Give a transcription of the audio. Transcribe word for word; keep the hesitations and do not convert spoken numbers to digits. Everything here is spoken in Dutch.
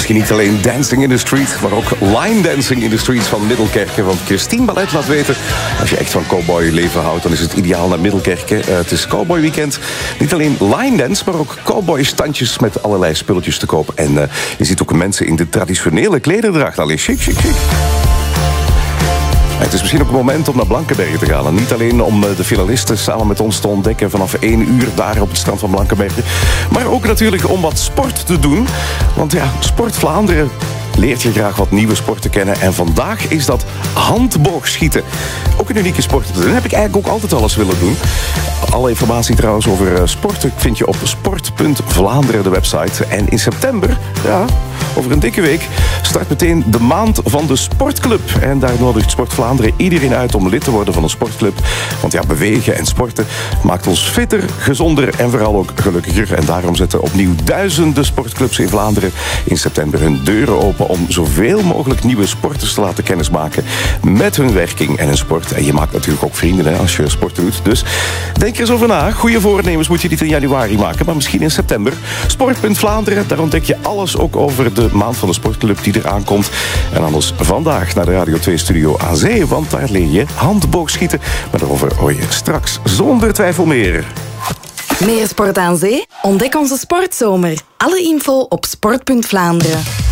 misschien niet alleen Dancing in the Street, maar ook line dancing in the streets van Middelkerke. Want Christine Ballet laat weten, als je echt van cowboy leven houdt, dan is het ideaal naar Middelkerke. Uh, het is cowboy weekend. Niet alleen line dance, maar ook cowboy standjes met allerlei spulletjes te koop. En uh, je ziet ook mensen in de traditionele klederdracht. Alleen chic, chic, chic. Het is misschien ook het moment om naar Blankenbergen te gaan. En niet alleen om de finalisten samen met ons te ontdekken vanaf één uur daar op het strand van Blankenbergen. Maar ook natuurlijk om wat sport te doen. Want ja, Sport Vlaanderen leert je graag wat nieuwe sporten kennen. En vandaag is dat handboogschieten. Ook een unieke sport. Dat heb ik eigenlijk ook altijd al eens willen doen. Alle informatie trouwens over sporten vind je op sport punt vlaanderen, de website. En in september, ja, over een dikke week, start meteen de maand van de sportclub. En daar nodigt Sport Vlaanderen iedereen uit om lid te worden van een sportclub. Want ja, bewegen en sporten maakt ons fitter, gezonder en vooral ook gelukkiger. En daarom zetten opnieuw duizenden sportclubs in Vlaanderen in september hun deuren open om zoveel mogelijk nieuwe sporters te laten kennismaken met hun werking en hun sport. En je maakt natuurlijk ook vrienden hè, als je sporten doet. Dus denk er eens over na. Goede voornemens moet je niet in januari maken, maar misschien in september. sport punt vlaanderen, daar ontdek je alles ook over de maand van de sportclub die eraan komt. En anders vandaag naar de Radio twee Studio aan Zee, want daar leer je handboogschieten. Maar daarover hoor je straks zonder twijfel meer. Meer sport aan zee? Ontdek onze sportzomer. Alle info op sport punt vlaanderen.